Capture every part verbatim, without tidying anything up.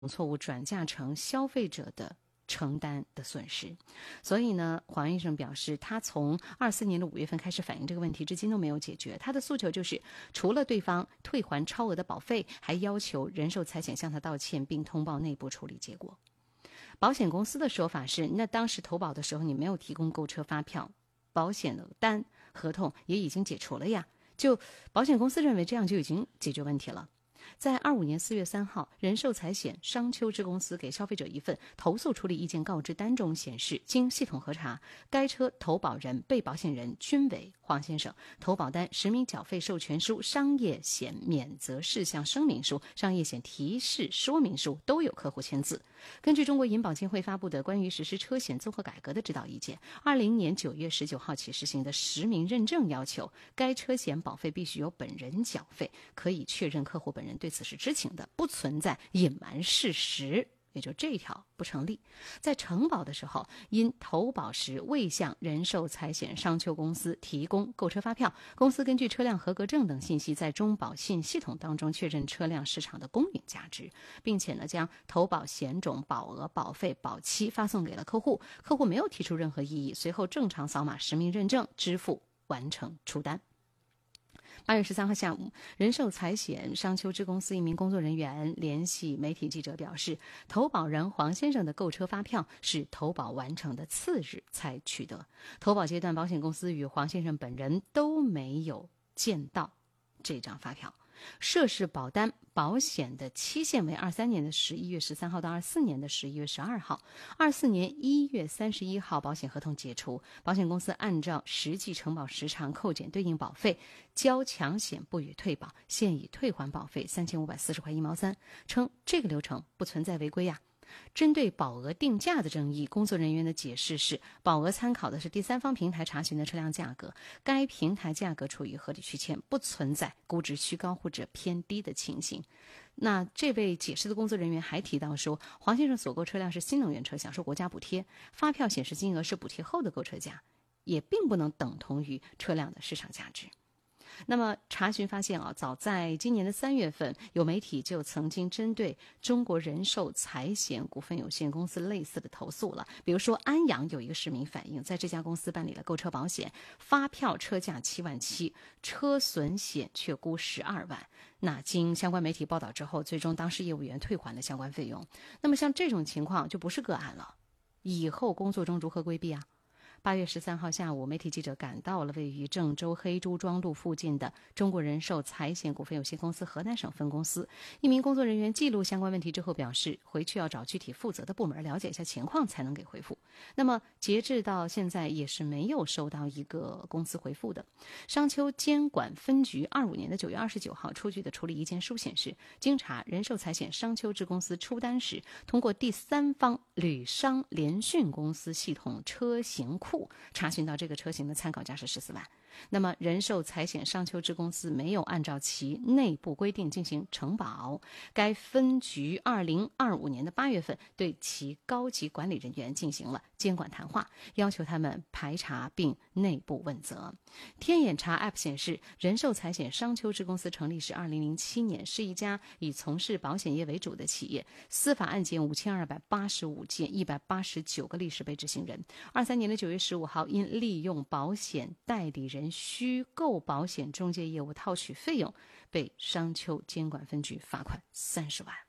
错误转嫁成消费者的承担的损失。所以呢，黄医生表示，他从二四年的五月份开始反映这个问题，至今都没有解决。他的诉求就是，除了对方退还超额的保费，还要求人寿财险向他道歉，并通报内部处理结果。保险公司的说法是，那当时投保的时候你没有提供购车发票，保险的单合同也已经解除了呀，就保险公司认为这样就已经解决问题了。在二五年四月三号，人寿财险商丘支公司给消费者一份投诉处理意见告知单中显示，经系统核查，该车投保人、被保险人均为黄先生，投保单、实名缴费授权书、商业险免责事项声明书、商业险提示说明书都有客户签字。根据中国银保监会发布的关于实施车险综合改革的指导意见，二零年九月十九号起实行的实名认证要求，该车险保费必须由本人缴费，可以确认客户本人对此是知情的，不存在隐瞒事实，也就这一条不成立。在承保的时候，因投保时未向人寿财险商丘公司提供购车发票，公司根据车辆合格证等信息，在中保信系统当中确认车辆市场的公允价值，并且呢将投保险种、保额、保费、保期发送给了客户，客户没有提出任何异议，随后正常扫码实名认证，支付完成出单。八月十三号下午，人寿财险商丘支公司一名工作人员联系媒体记者表示，投保人黄先生的购车发票是投保完成的次日才取得，投保阶段保险公司与黄先生本人都没有见到这张发票。涉事保单保险的期限为二三年的十一月十三号到二四年的十一月十二号，二四年一月三十一号保险合同解除，保险公司按照实际承保时长扣减对应保费，交强险不予退保，现已退还保费三千五百四十块一毛三，称这个流程不存在违规呀。针对保额定价的争议，工作人员的解释是，保额参考的是第三方平台查询的车辆价格，该平台价格处于合理区间，不存在估值虚高或者偏低的情形。那这位解释的工作人员还提到说，黄先生所购车辆是新能源车，享受国家补贴，发票显示金额是补贴后的购车价，也并不能等同于车辆的市场价值。那么查询发现啊，早在今年的三月份，有媒体就曾经针对中国人寿财险股份有限公司类似的投诉了。比如说，安阳有一个市民反映，在这家公司办理了购车保险，发票车价七万七，车损险却估十二万。那经相关媒体报道之后，最终当事业务员退还了相关费用。那么像这种情况就不是个案了，以后工作中如何规避啊？八月十三号下午，媒体记者赶到了位于郑州黑珠庄路附近的中国人寿财险股份有限公司河南省分公司。一名工作人员记录相关问题之后表示，回去要找具体负责的部门了解一下情况才能给回复。那么截至到现在也是没有收到一个公司回复的。商丘监管分局二五年的九月二十九号出具的处理意见书显示，经查，人寿财险商丘支公司出单时，通过第三方旅商联讯公司系统车型库查询到这个车型的参考价是十四万。那么人寿财险商丘支公司没有按照其内部规定进行承保，该分局二零二五年的八月份对其高级管理人员进行了监管谈话，要求他们排查并内部问责。天眼查 App 显示，人寿财险商丘支公司成立是二零零七年，是一家以从事保险业为主的企业，司法案件五千二百八十五件，一百八十九个历史被执行人。二三年的九月十五号，因利用保险代理人虚构保险中介业务套取费用，被商丘监管分局罚款三十万。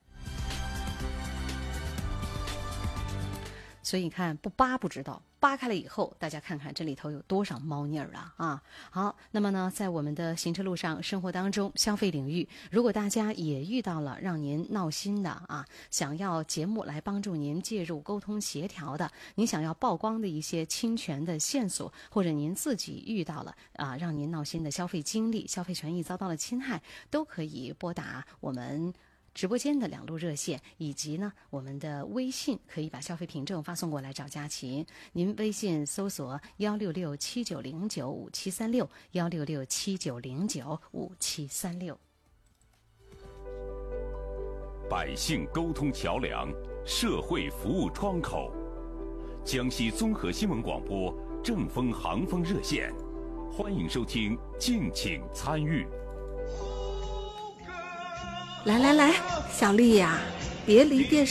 所以你看，不扒不知道，扒开了以后，大家看看这里头有多少猫腻儿啊啊！好，那么呢，在我们的行车路上、生活当中、消费领域，如果大家也遇到了让您闹心的啊，想要节目来帮助您介入沟通协调的，您想要曝光的一些侵权的线索，或者您自己遇到了啊让您闹心的消费经历、消费权益遭到了侵害，都可以拨打我们直播间的两路热线，以及呢我们的微信，可以把消费凭证发送过来找佳琪。您微信搜索幺六六七九零九五七三六幺六六七九零九五七三六。 百姓沟通桥梁，社会服务窗口，江西综合新闻广播正风航风热线，欢迎收听，敬请参与。 来来来，小丽呀、别离电视。